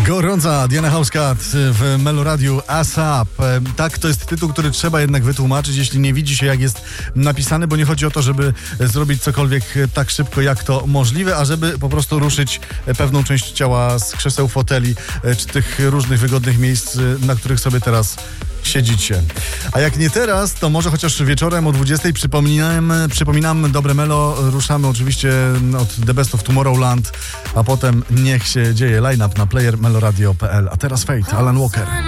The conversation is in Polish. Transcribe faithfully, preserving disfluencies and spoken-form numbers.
Gorąca Diana Hauska w Meloradiu ASAP. Tak, to jest tytuł, który trzeba jednak wytłumaczyć, jeśli nie widzi się, jak jest napisany, bo nie chodzi o to, żeby zrobić cokolwiek tak szybko, jak to możliwe, a żeby po prostu ruszyć pewną część ciała z krzeseł, foteli, czy tych różnych wygodnych miejsc, na których sobie teraz siedzicie. A jak nie teraz, to może chociaż wieczorem o dwudziestej przypominam, przypominam Dobre Melo. Ruszamy oczywiście od The Best of Tomorrowland, a potem niech się dzieje. Line-up na player meloradio kropka p l. A teraz Fate, Alan Walker.